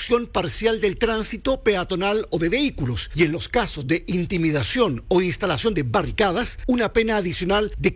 suspensión parcial del tránsito peatonal o de vehículos, y en los casos de intimidación o instalación de barricadas, una pena adicional de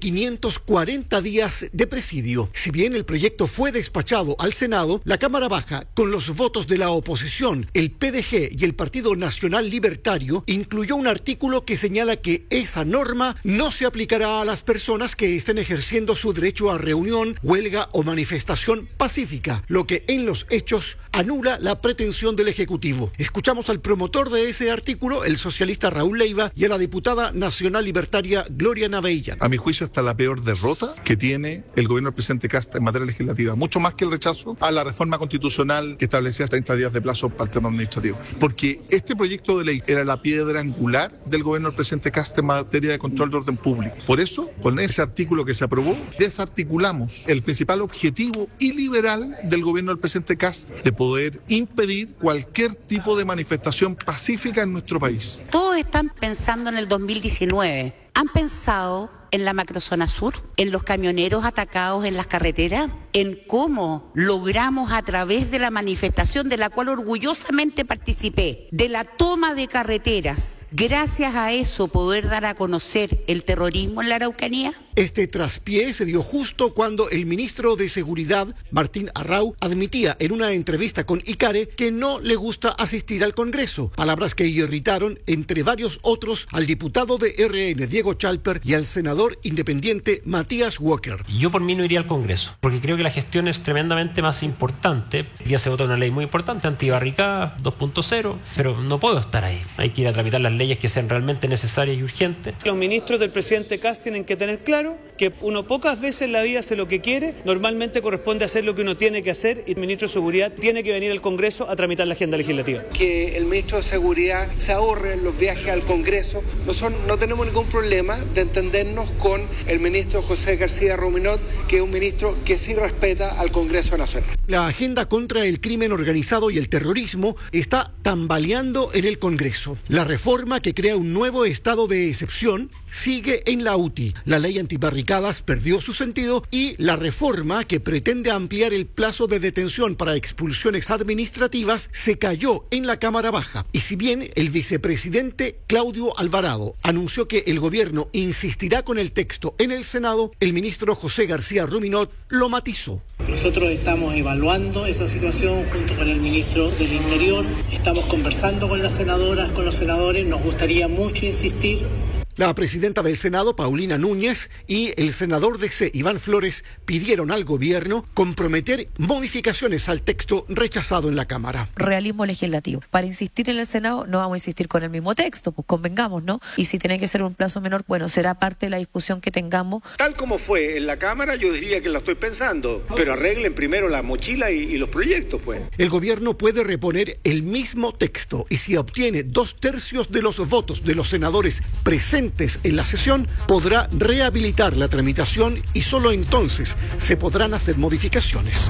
540 días de presidio. Si bien el proyecto fue despachado al Senado, la Cámara Baja, con los votos de la oposición, el PDG y el Partido Nacional Libertario, incluyó un artículo que señala que esa norma no se aplicará a las personas que estén ejerciendo su derecho a reunión, huelga o manifestación pacífica, lo que en los hechos anula la pretensión del Ejecutivo. Escuchamos al promotor de ese artículo, el socialista Raúl Leiva, y a la diputada nacional libertaria Gloria Navellán. A mi juicio, esta es la peor derrota que tiene el gobierno del presidente Kast en materia legislativa, mucho más que el rechazo a la reforma constitucional que establecía 30 días de plazo para el tema administrativo. Porque este proyecto de ley era la piedra angular del gobierno del presidente Kast en materia de control de orden público. Por eso, con ese artículo que se aprobó, desarticulamos el principal objetivo iliberal del gobierno del presidente Kast de poder impedir cualquier tipo de manifestación pacífica en nuestro país. Todos están pensando en el 2019. ¿Han pensado en la macrozona sur, en los camioneros atacados en las carreteras, en cómo logramos a través de la manifestación de la cual orgullosamente participé, de la toma de carreteras, gracias a eso poder dar a conocer el terrorismo en la Araucanía? Este traspié se dio justo cuando el ministro de Seguridad, Martín Arrau, admitía en una entrevista con Icare que no le gusta asistir al Congreso, palabras que irritaron, entre varios otros, al diputado de RN, Diego Chalper, y al senador independiente Matías Walker. Yo por mí no iría al Congreso, porque creo que la gestión es tremendamente más importante. Ya se votó una ley muy importante, antibarricadas 2.0, pero no puedo estar ahí. Hay que ir a tramitar las leyes que sean realmente necesarias y urgentes. Los ministros del presidente Kast tienen que tener claro que uno pocas veces en la vida hace lo que quiere, normalmente corresponde hacer lo que uno tiene que hacer, y el ministro de Seguridad tiene que venir al Congreso a tramitar la agenda legislativa. Que el ministro de Seguridad se ahorre los viajes al Congreso. No tenemos ningún problema de entendernos con el ministro José García Ruminot, que es un ministro que sí respeta al Congreso Nacional. La agenda contra el crimen organizado y el terrorismo está tambaleando en el Congreso. La reforma que crea un nuevo estado de excepción sigue en la UTI. La ley antibarricadas perdió su sentido y la reforma que pretende ampliar el plazo de detención para expulsiones administrativas se cayó en la Cámara Baja. Y si bien el vicepresidente Claudio Alvarado anunció que el gobierno insistirá con el texto en el Senado, el ministro José García Ruminot lo matizó. Nosotros estamos evaluando esa situación junto con el ministro del Interior, estamos conversando con las senadoras, con los senadores, nos gustaría mucho insistir. La presidenta del Senado, Paulina Núñez, y el senador de C, Iván Flores, pidieron al gobierno comprometer modificaciones al texto rechazado en la Cámara. Realismo legislativo. Para insistir en el Senado no vamos a insistir con el mismo texto, pues convengamos, ¿no? Y si tiene que ser un plazo menor, bueno, será parte de la discusión que tengamos. Tal como fue en la Cámara, yo diría que la estoy pensando, pero arreglen primero la mochila y los proyectos, pues. El gobierno puede reponer el mismo texto y si obtiene 2/3 de los votos de los senadores presentes en la sesión, podrá rehabilitar la tramitación y solo entonces se podrán hacer modificaciones.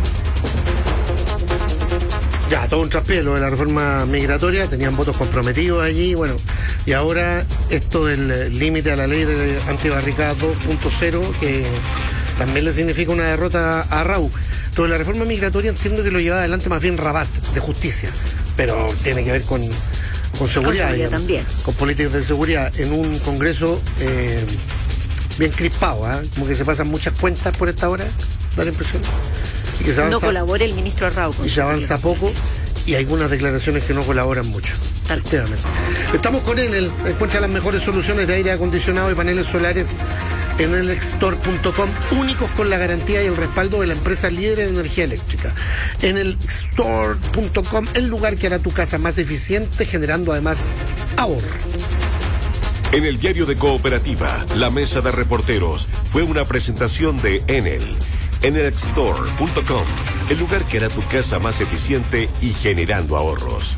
Ya, todo un traspié lo de la reforma migratoria, tenían votos comprometidos allí, bueno, y ahora esto del límite a la ley de antibarricadas 2.0, que también le significa una derrota a Arrau. Pero la reforma migratoria entiendo que lo lleva adelante más bien Rabat, de justicia, pero tiene que ver con seguridad, también. Con políticas de seguridad en un Congreso bien crispado, como que se pasan muchas cuentas por esta hora, da la impresión. Y que se avanza, no colabora el ministro Arrau. Y se avanza poco y hay algunas declaraciones que no colaboran mucho. Estamos con Enel, encuentra las mejores soluciones de aire acondicionado y paneles solares en enelstore.com, únicos con la garantía y el respaldo de la empresa líder en energía eléctrica. Enelstore.com, el lugar que hará tu casa más eficiente, generando además ahorro. En el diario de Cooperativa, la mesa de reporteros fue una presentación de Enel. Enelstore.com, el lugar que hará tu casa más eficiente y generando ahorros.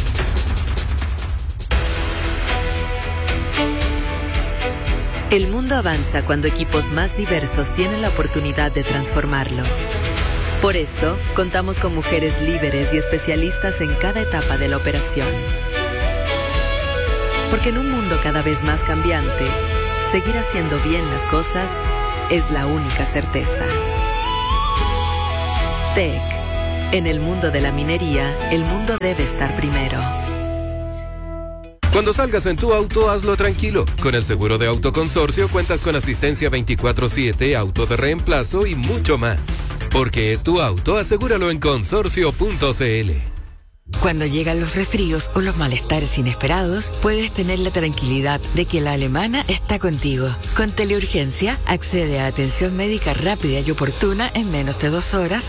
El mundo avanza cuando equipos más diversos tienen la oportunidad de transformarlo. Por eso, contamos con mujeres líderes y especialistas en cada etapa de la operación. Porque en un mundo cada vez más cambiante, seguir haciendo bien las cosas es la única certeza. TEC, En el mundo de la minería, el mundo debe estar primero. Cuando salgas en tu auto, hazlo tranquilo. Con el seguro de Autoconsorcio cuentas con asistencia 24/7, auto de reemplazo y mucho más. Porque es tu auto, asegúralo en consorcio.cl. Cuando llegan los resfríos o los malestares inesperados, puedes tener la tranquilidad de que la alemana está contigo. Con Teleurgencia, accede a atención médica rápida y oportuna en menos de 2 horas